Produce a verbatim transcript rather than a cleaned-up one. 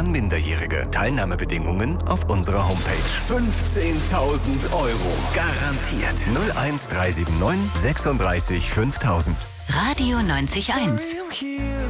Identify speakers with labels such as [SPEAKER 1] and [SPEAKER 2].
[SPEAKER 1] an Minderjährige. Teilnahmebedingungen auf unserer Homepage. fünfzehntausend Euro. Garantiert. null eins drei sieben neun sechsunddreißig fünftausend.
[SPEAKER 2] Radio neunzig Komma eins.